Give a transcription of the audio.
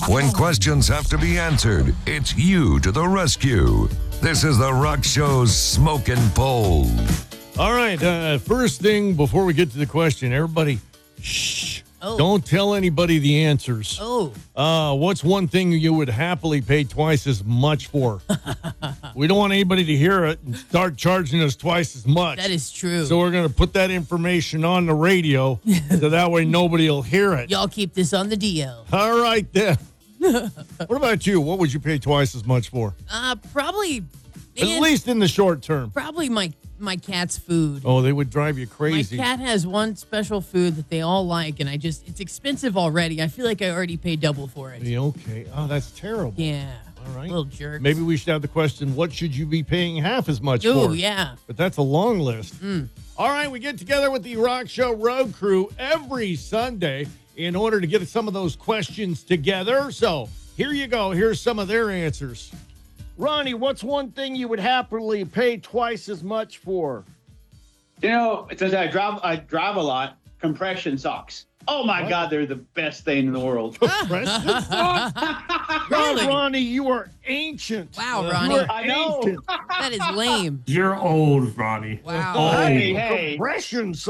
When questions have to be answered, it's you to the rescue. This is the Rock Show's Smoking Poll. All right, first thing before we get to the question, everybody, shh. Oh. Don't tell anybody the answers. Oh. What's one thing you would happily pay twice as much for? We don't want anybody to hear it and start charging us twice as much. That is true. So we're going to put that information on the radio so that way nobody will hear it. Y'all keep this on the DL. All right, then. What about you? What would you pay twice as much for? Probably. At least in the short term. Probably my cat's food. Oh, they would drive you crazy. My cat has one special food that they all like, and it's expensive already. I feel like I already paid double for it. Yeah, okay. Oh, that's terrible. Yeah. All right. Little jerk. Maybe we should have the question, what should you be paying half as much for? Oh, yeah. But that's a long list. All right, we get together with the Rock Show Road Crew every Sunday in order to get some of those questions together. So here you go. Here's some of their answers. Ronnie, what's one thing you would happily pay twice as much for? Since I drive a lot, compression socks. Oh my God, they're the best thing in the world. Compression socks? God, Ronnie, you are ancient. Wow, You Ronnie. are I know. ancient. That is lame. You're old, Ronnie. Wow. Old. Hey. Compression socks.